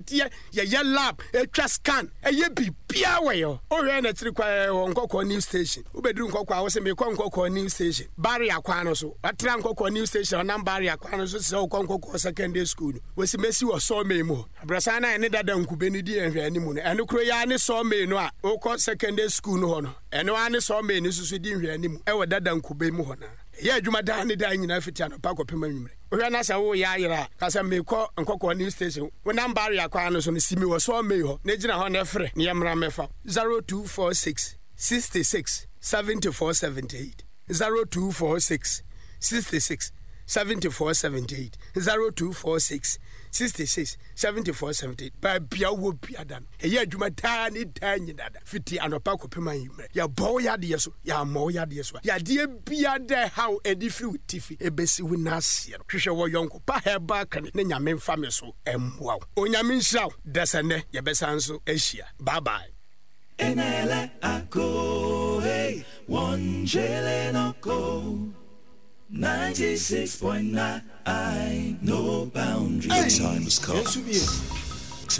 die ye lab etwa scan eye bibia we yo o hwe na tiri kwa nkokọ news station ubeduru nkokọ a wo se me kwa nkokọ news station barrier kwa no so atra nkokọ news station na barrier kwa no so se wo nkokọ secondary school wo se mesi wo so me mu abrasa na ene dada nkube ni die hwe ani mu no eno kro ya ne so me no a wo ko secondary school no ho no eno ane so me ni susu di hwe ani mu e wo dada nkube mu ho na ye adwuma da ne da nyina fiti anopa kopema nwumre ohwa na sa wo ya ayira ka sa me ko nkokọ news station wo na barrier kwa no so ne simi wo so me ho na gina ho na frɛ ne yemra mefa 0246 66 7478 0246 66 7478 0246 66 7478 ba bia wo bia dan eye adwuma taa ni taa nyinada fiti anopa kopema yimre ya bo ya de yeso ya mo ya de yeso ya de bia de how edifi utifi ebesi winasie hwehwe wo yonko pa heba kan ne nyame mfa me so emwa onyame nhiraw desene ye besanso ahia bye bye enele ako hey one jelenoko 96.9 no boundaries. The time has come.